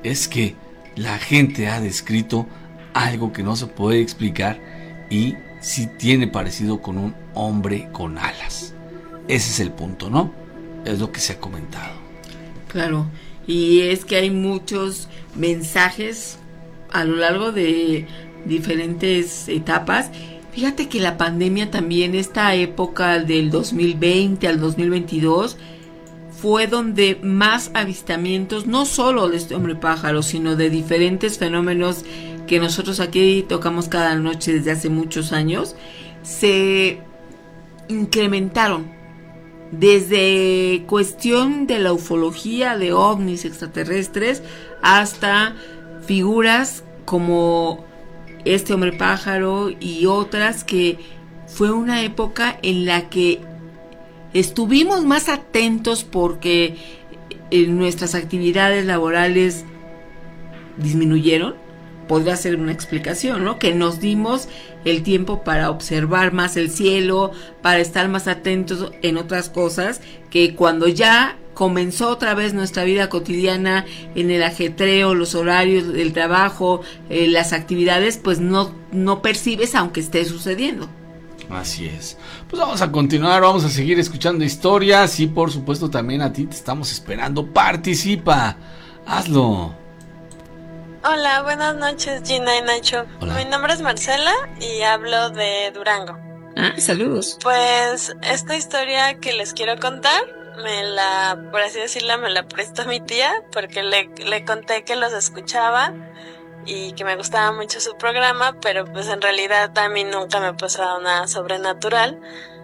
es que la gente ha descrito algo que no se puede explicar y sí tiene parecido con un hombre con alas. Ese es el punto, ¿no? Es lo que se ha comentado. Claro, y es que hay muchos mensajes a lo largo de diferentes etapas. Fíjate que la pandemia también, esta época del 2020 al 2022, fue donde más avistamientos, no solo de este hombre pájaro, sino de diferentes fenómenos que nosotros aquí tocamos cada noche desde hace muchos años, se incrementaron. Desde cuestión de la ufología, de ovnis extraterrestres, hasta figuras como este hombre pájaro y otras, que fue una época en la que estuvimos más atentos porque nuestras actividades laborales disminuyeron. Podría ser una explicación, ¿no? Que nos dimos el tiempo para observar más el cielo, para estar más atentos en otras cosas, que cuando ya comenzó otra vez nuestra vida cotidiana, en el ajetreo, los horarios del trabajo, las actividades, pues no percibes aunque esté sucediendo. Así es. Pues vamos a continuar, vamos a seguir escuchando historias y por supuesto también a ti te estamos esperando. Participa, hazlo. Hola, buenas noches, Gina y Nacho. Hola. Mi nombre es Marcela y hablo de Durango. Saludos. Pues esta historia que les quiero contar, por así decirlo, me la prestó mi tía, porque le conté que los escuchaba y que me gustaba mucho su programa, pero pues en realidad a mí nunca me ha pasado nada sobrenatural.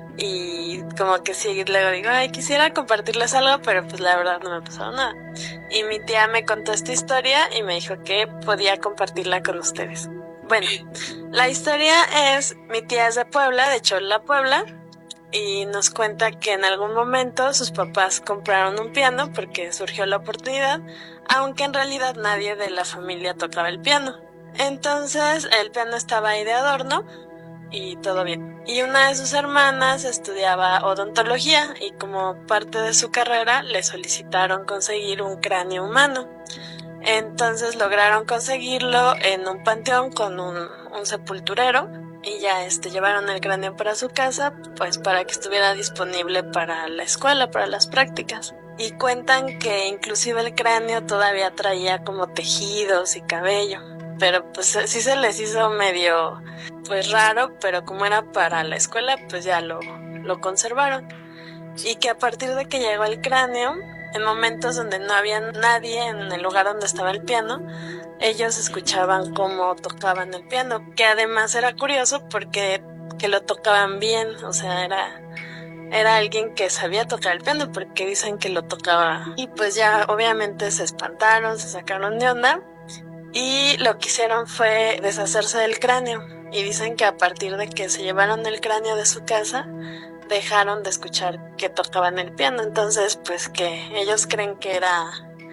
Y como que sí, luego digo, ay, quisiera compartirles algo, pero pues la verdad no me ha pasado nada. Y mi tía me contó esta historia y me dijo que podía compartirla con ustedes. Bueno, la historia es, mi tía es de Puebla, de Cholula, Puebla, y nos cuenta que en algún momento sus papás compraron un piano porque surgió la oportunidad, aunque en realidad nadie de la familia tocaba el piano. Entonces el piano estaba ahí de adorno y todo bien. Y una de sus hermanas estudiaba odontología y como parte de su carrera le solicitaron conseguir un cráneo humano. Entonces lograron conseguirlo en un panteón con un sepulturero y ya llevaron el cráneo para su casa, pues para que estuviera disponible para la escuela, para las prácticas. Y cuentan que inclusive el cráneo todavía traía como tejidos y cabello. Pero pues sí se les hizo medio pues raro, pero como era para la escuela, pues ya lo conservaron. Y que a partir de que llegó el cráneo, en momentos donde no había nadie en el lugar donde estaba el piano, ellos escuchaban cómo tocaban el piano, que además era curioso porque que lo tocaban bien, o sea, era alguien que sabía tocar el piano porque dicen que lo tocaba. Y pues ya obviamente se espantaron, se sacaron de onda. Y lo que hicieron fue deshacerse del cráneo. Y dicen que a partir de que se llevaron el cráneo de su casa, dejaron de escuchar que tocaban el piano. Entonces, pues que ellos creen que era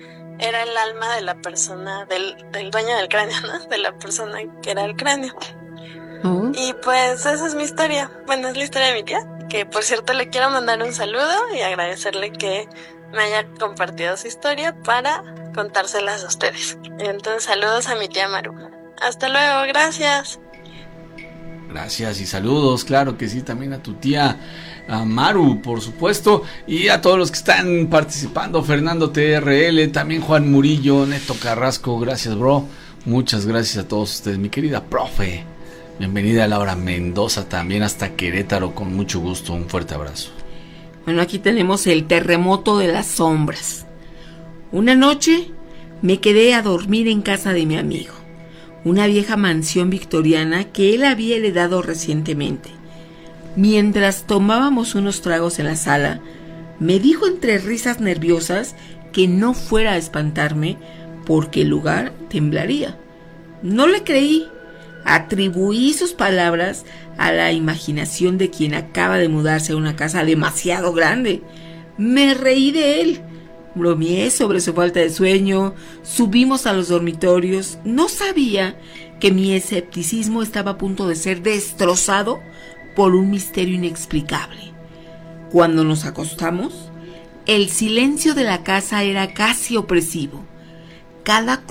el alma de la persona, del dueño del cráneo, ¿no? De la persona que era el cráneo. Uh-huh. Y pues esa es mi historia. Bueno, es la historia de mi tía, que por cierto le quiero mandar un saludo y agradecerle que me haya compartido su historia para contárselas a ustedes. Entonces, saludos a mi tía Maru. Hasta luego, gracias. Gracias y saludos, claro que sí, también a tu tía a Maru, por supuesto, y a todos los que están participando, Fernando TRL, también Juan Murillo, Neto Carrasco, gracias bro, muchas gracias a todos ustedes, mi querida profe, bienvenida a Laura Mendoza también hasta Querétaro, con mucho gusto, un fuerte abrazo. Bueno, aquí tenemos el terremoto de las sombras. Una noche me quedé a dormir en casa de mi amigo, una vieja mansión victoriana que él había heredado recientemente. Mientras tomábamos unos tragos en la sala, me dijo entre risas nerviosas que no fuera a espantarme porque el lugar temblaría. No le creí. Atribuí sus palabras a la imaginación de quien acaba de mudarse a una casa demasiado grande. Me reí de él. Bromeé sobre su falta de sueño, subimos a los dormitorios. No sabía que mi escepticismo estaba a punto de ser destrozado por un misterio inexplicable. Cuando nos acostamos, el silencio de la casa era casi opresivo. Cada